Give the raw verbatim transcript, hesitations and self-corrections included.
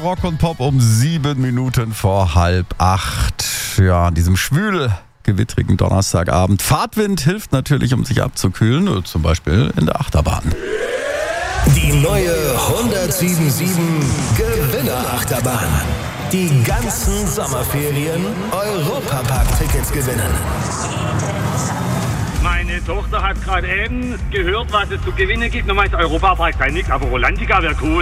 Rock und Pop um sieben Minuten vor halb acht. Ja, an diesem schwül gewittrigen Donnerstagabend. Fahrtwind hilft natürlich, um sich abzukühlen, zum Beispiel in der Achterbahn. Die neue hundertsieben Gewinner-Achterbahn. Die ganzen Sommerferien Europapark-Tickets gewinnen. Meine Tochter hat gerade eben gehört, was es zu gewinnen gibt. Nochmal ist Europapark sei nichts, aber Rolantica wäre cool.